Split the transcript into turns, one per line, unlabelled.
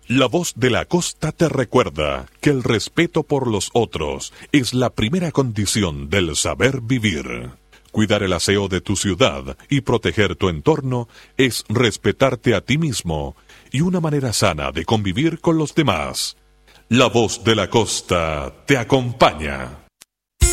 La Voz de la Costa te recuerda que el respeto por los otros es la primera condición del saber vivir. Cuidar el aseo de tu ciudad y proteger tu entorno es respetarte a ti mismo y una manera sana de convivir con los demás. La Voz de la Costa te acompaña.